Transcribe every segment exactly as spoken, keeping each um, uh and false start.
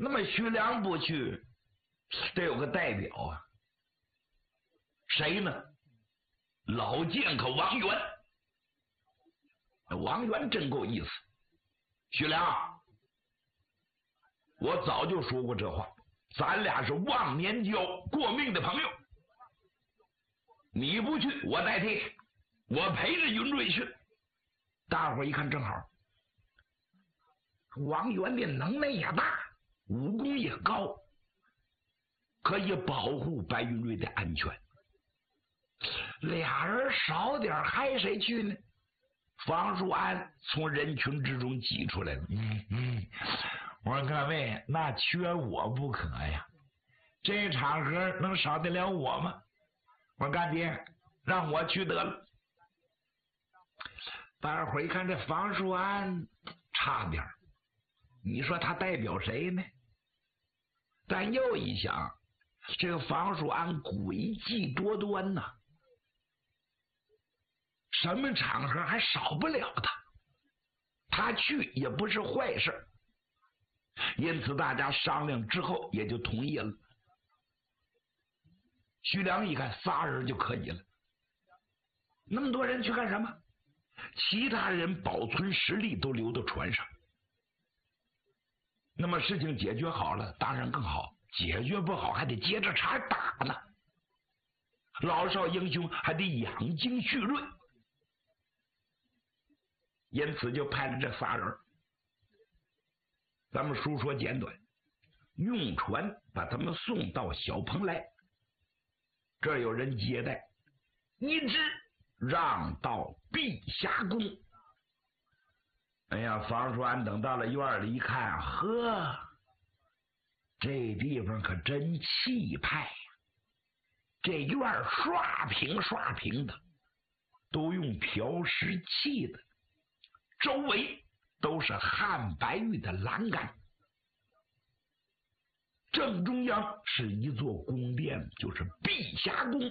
那么徐良不去，得有个代表啊，谁呢？老剑客王元。王元真够意思。徐良，我早就说过这话，咱俩是忘年交过命的朋友。你不去，我代替，我陪着云瑞去。大伙一看，正好，王元的能耐也大，武功也高，可以保护白云瑞的安全。俩人少点，还谁去呢？方叔安从人群之中挤出来了。嗯嗯，我说各位，那缺我不可呀，这场合能少得了我吗？我说干爹，让我去得了。大伙一看这方叔安差点，你说他代表谁呢？但又一想，这个方叔安诡计多端呐、啊，什么场合还少不了他，他去也不是坏事，因此大家商量之后也就同意了。徐良一看仨人就可以了，那么多人去干什么？其他人保存实力都留到船上，那么事情解决好了当然更好，解决不好还得接着茬打呢，老少英雄还得养精蓄锐，因此就派了这仨人。咱们书说简短，用船把他们送到小蓬来，这有人接待，一直让到碧霞宫。哎呀，方叔安等到了院里一看，呵，这地方可真气派呀！这院刷平刷平的，都用漂石砌的，周围都是汉白玉的栏杆，正中央是一座宫殿，就是碧霞宫。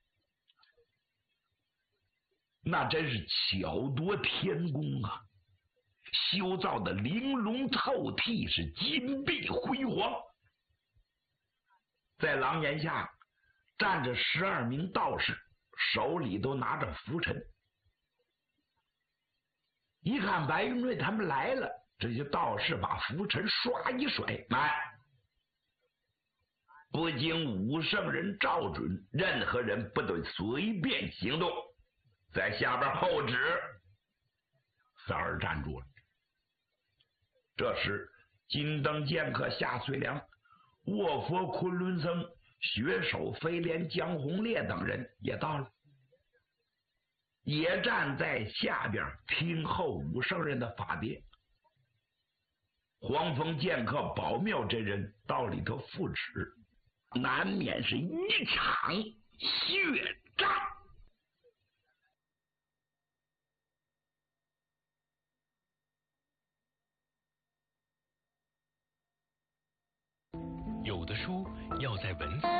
那真是巧夺天工啊！修造的玲珑透剔，是金碧辉煌。在廊檐下站着十二名道士，手里都拿着拂尘。一看白云瑞他们来了，这些道士把拂尘唰一甩，来，不经武圣人照准，任何人不得随便行动，在下边候旨。三儿站住了。这时金灯剑客夏遂良、卧佛昆仑僧、雪手飞廉江红烈等人也到了，也站在下边听候武圣人的法别。黄风剑客宝妙这人到里头复旨，难免是一场血战。 有的书要在文字